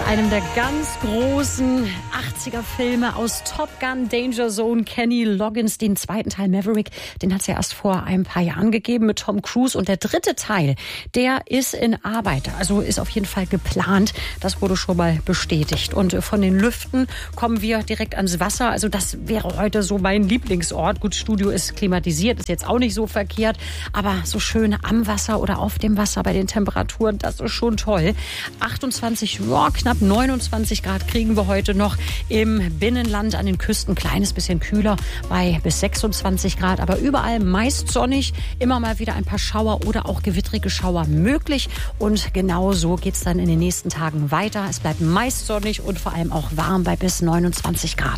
einem der ganz großen 80er-Filme aus Top Gun, Danger Zone. Kenny Loggins, den zweiten Teil Maverick, den hat es ja erst vor ein paar Jahren gegeben mit Tom Cruise. Und der dritte Teil, der ist in Arbeit, also ist auf jeden Fall geplant. Das wurde schon mal bestätigt. Und von den Lüften kommen wir direkt ans Wasser. Also das wäre heute so mein Lieblingsort. Gut, Studio ist klimatisiert, ist jetzt auch nicht so verkehrt. Aber so schön am Wasser oder auf dem Wasser bei den Temperaturen, das ist schon toll. 28, knapp 29 Grad kriegen wir heute noch im Binnenland, an den Küsten kleines bisschen kühler bei bis 26 Grad, aber überall meist sonnig, immer mal wieder ein paar Schauer oder auch gewittrige Schauer möglich und genau so geht es dann in den nächsten Tagen weiter. Es bleibt meist sonnig und vor allem auch warm bei bis 29 Grad.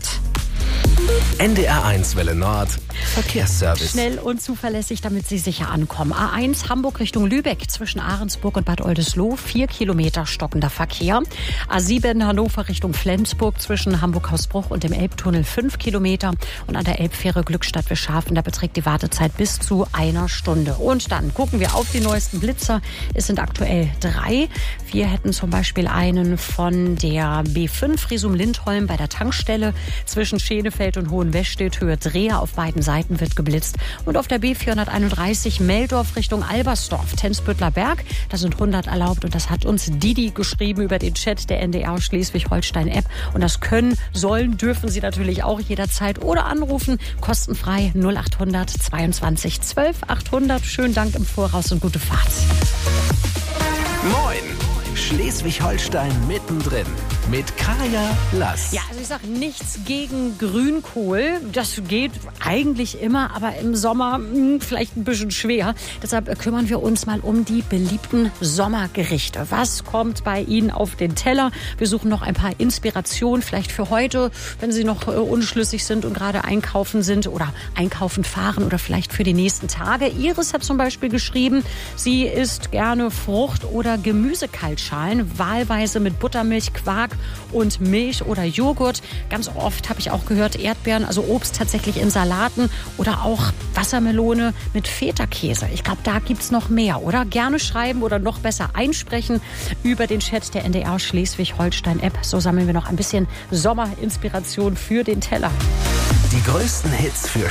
NDR1 Welle Nord, Verkehrsservice. Schnell und zuverlässig, damit Sie sicher ankommen. A1 Hamburg Richtung Lübeck zwischen Ahrensburg und Bad Oldesloe, 4 Kilometer stockender Verkehr. A7 Hannover Richtung Flensburg zwischen Hamburg-Hausbruch und dem Elbtunnel 5 Kilometer. Und an der Elbfähre Glückstadt-Wischhafen, da beträgt die Wartezeit bis zu 1 Stunde. Und dann gucken wir auf die neuesten Blitzer. Es sind aktuell 3. Wir hätten zum Beispiel einen von der B5 Risum-Lindholm bei der Tankstelle zwischen Schenefeld und Hohenwestedt, Höhe Dreher. Auf beiden Seiten wird geblitzt. Und auf der B431 Meldorf Richtung Albersdorf, Tensbüttler Berg. Da sind 100 erlaubt und das hat uns Didi geschrieben über den Chat der NDR Schleswig-Holstein-App. Und das können, sollen, dürfen Sie natürlich auch jederzeit oder anrufen. Kostenfrei 0800 22 12 800. Schönen Dank im Voraus und gute Fahrt. Moin! Schleswig-Holstein mittendrin mit Kaya Lass. Ja, also ich sage nichts gegen Grünkohl. Das geht eigentlich immer, aber im Sommer vielleicht ein bisschen schwer. Deshalb kümmern wir uns mal um die beliebten Sommergerichte. Was kommt bei Ihnen auf den Teller? Wir suchen noch ein paar Inspirationen, vielleicht für heute, wenn Sie noch unschlüssig sind und gerade einkaufen sind oder einkaufen fahren oder vielleicht für die nächsten Tage. Iris hat zum Beispiel geschrieben, sie isst gerne Frucht- oder Gemüsekaltschalen, wahlweise mit Buttermilch, Quark und Milch oder Joghurt. Ganz oft habe ich auch gehört, Erdbeeren, also Obst tatsächlich in Salaten oder auch Wassermelone mit Feta-Käse. Ich glaube, da gibt's noch mehr, oder? Gerne schreiben oder noch besser einsprechen über den Chat der NDR Schleswig-Holstein-App. So sammeln wir noch ein bisschen Sommerinspiration für den Teller. Die größten Hits für